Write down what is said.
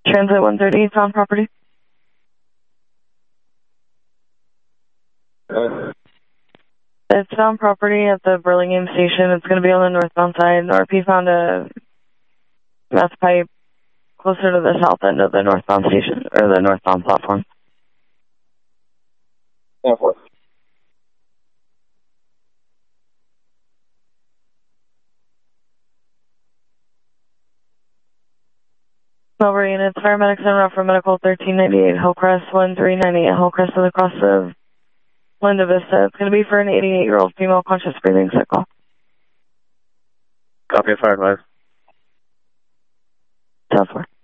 Transit 130 found property. It's found property at the Burlingame station. It's going to be on the northbound side. RP found a meth pipe closer to the south end of the northbound station, or the northbound platform. Yeah, for Over units, paramedics en route for medical 1398, Hillcrest 1398, Hillcrest is across the Linda Vista. It's going to be for an 88-year-old female conscious breathing cycle. Copy, fire advice. 10-4.